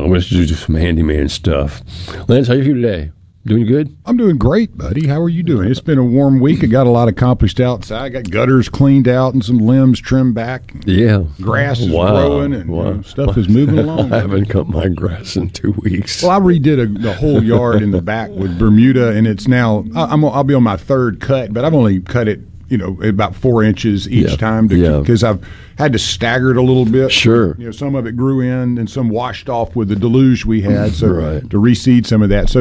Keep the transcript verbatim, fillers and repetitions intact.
I'm going to do some handyman stuff. Lance, how are you today? Doing good? I'm doing great, buddy. How are you doing? It's been a warm week. I got a lot accomplished outside. I got gutters cleaned out and some limbs trimmed back. Yeah. Grass is wow. growing and wow. you know, stuff is moving along. I haven't cut my grass in two weeks. Well, I redid a, the whole yard in the back with Bermuda, and it's now I, I'm, I'll be on my third cut, but I've only cut it, you know, about four inches each yeah. time yeah. because I've had to stagger it a little bit. Sure. You know, some of it grew in and some washed off with the deluge we had, so right. to reseed some of that. So